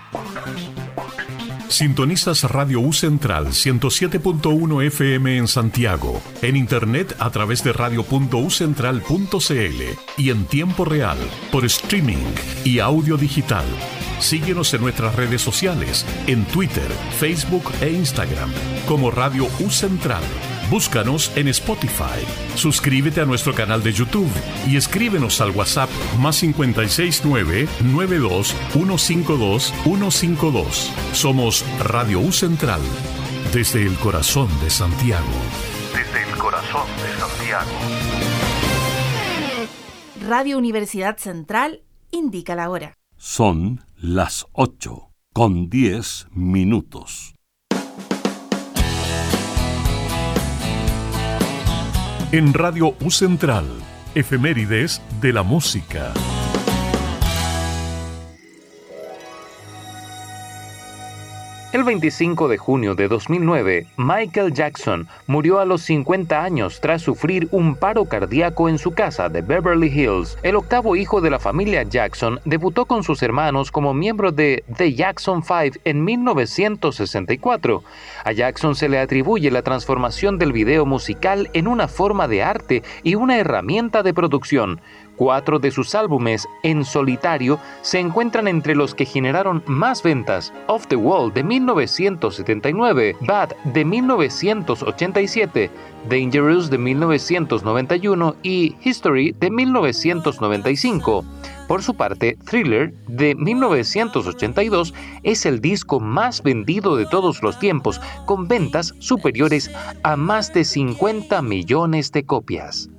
Sintonizas Radio U Central 107.1 FM en Santiago, en internet a través de radio.ucentral.cl y en tiempo real por streaming y audio digital. Síguenos en nuestras redes sociales, en Twitter, Facebook e Instagram, como Radio U Central. Búscanos en Spotify. Suscríbete a nuestro canal de YouTube y escríbenos al WhatsApp +56 9 92 152 152. Somos Radio U Central, desde el corazón de Santiago. Desde el corazón de Santiago. Radio Universidad Central indica la hora. Son las 8:10. En Radio U Central, efemérides de la música. El 25 de junio de 2009, Michael Jackson murió a los 50 años tras sufrir un paro cardíaco en su casa de Beverly Hills. El octavo hijo de la familia Jackson debutó con sus hermanos como miembro de The Jackson 5 en 1964. A Jackson se le atribuye la transformación del video musical en una forma de arte y una herramienta de producción. 4 de sus álbumes en solitario se encuentran entre los que generaron más ventas: Off the Wall de 1979, Bad de 1987, Dangerous de 1991 y History de 1995. Por su parte, Thriller de 1982 es el disco más vendido de todos los tiempos, con ventas superiores a más de 50 millones de copias.